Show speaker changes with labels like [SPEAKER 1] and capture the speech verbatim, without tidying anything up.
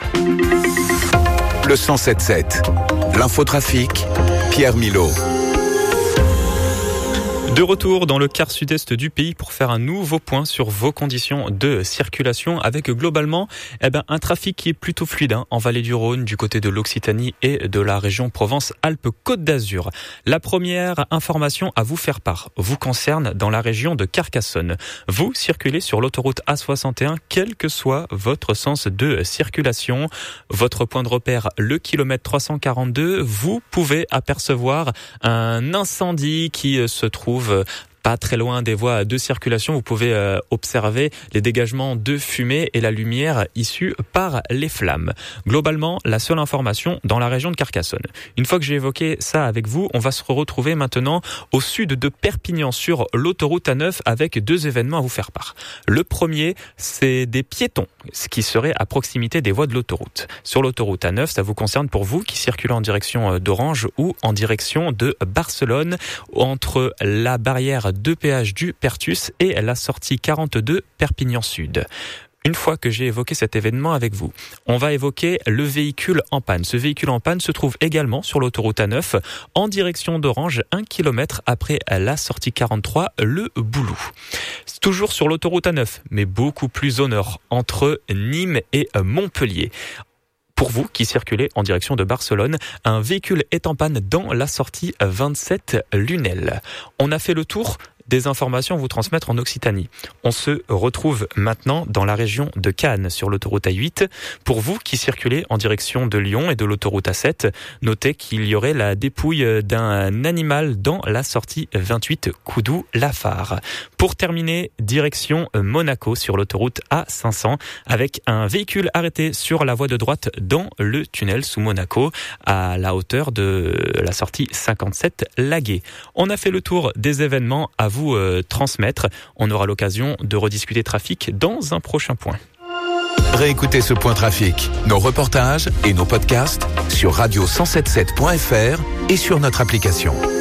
[SPEAKER 1] Le cent sept sept. L'infotrafic, Pierre Milot.
[SPEAKER 2] De retour dans le quart sud-est du pays pour faire un nouveau point sur vos conditions de circulation avec globalement eh ben, un trafic qui est plutôt fluide hein, en vallée du Rhône, du côté de l'Occitanie et de la région Provence-Alpes-Côte d'Azur. La première information à vous faire part vous concerne dans la région de Carcassonne. Vous circulez sur l'autoroute A soixante et un, quel que soit votre sens de circulation. Votre point de repère, le kilomètre trois cent quarante-deux, vous pouvez apercevoir un incendie qui se trouve pas très loin des voies de circulation. Vous pouvez euh, observer les dégagements de fumée et la lumière issue par les flammes. Globalement, la seule information dans la région de Carcassonne. Une fois que j'ai évoqué ça avec vous, on va se retrouver maintenant au sud de Perpignan sur l'autoroute A neuf avec deux événements à vous faire part. Le premier, c'est des piétons, ce qui serait à proximité des voies de l'autoroute. Sur l'autoroute A neuf, ça vous concerne pour vous qui circulez en direction d'Orange ou en direction de Barcelone, entre la barrière de péage du Pertus et la sortie quarante-deux Perpignan Sud. Une fois que j'ai évoqué cet événement avec vous, on va évoquer le véhicule en panne. Ce véhicule en panne se trouve également sur l'autoroute A neuf en direction d'Orange, un kilomètre après la sortie quarante-trois, le Boulou. C'est toujours sur l'autoroute A neuf, mais beaucoup plus au nord, entre Nîmes et Montpellier. Pour vous qui circulez en direction de Barcelone, un véhicule est en panne dans la sortie vingt-sept Lunel. On a fait le tour des informations à vous transmettre en Occitanie. On se retrouve maintenant dans la région de Cannes, sur l'autoroute A huit. Pour vous qui circulez en direction de Lyon et de l'autoroute A sept, notez qu'il y aurait la dépouille d'un animal dans la sortie vingt-huit Coudou-Lafare. Pour terminer, direction Monaco sur l'autoroute A cinq cents, avec un véhicule arrêté sur la voie de droite dans le tunnel sous Monaco, à la hauteur de la sortie cinquante-sept Laguet. On a fait le tour des événements à vous euh, transmettre. On aura l'occasion de rediscuter trafic dans un prochain point.
[SPEAKER 1] Réécoutez ce point trafic, nos reportages et nos podcasts sur radio cent soixante-dix-sept point f r et sur notre application.